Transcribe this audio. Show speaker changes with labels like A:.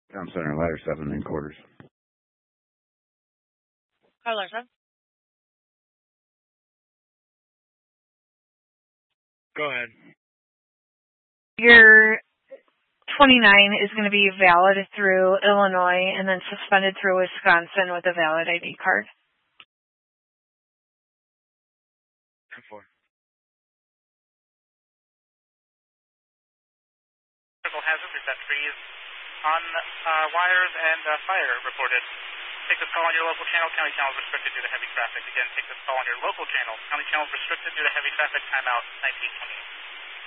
A: Town Center, Ladder 7 in quarters.
B: Hi, Larsa.
C: Go ahead.
B: Your 29 is going to be valid through Illinois and then suspended through Wisconsin with a valid ID card.
C: 10-4.
D: Critical hazard, we've got trees on wires and fire reported. Take this call on your local channel. County channel is restricted due to heavy traffic. Again, take this call on your local channel. County channel is restricted due to heavy traffic. Timeout 1928.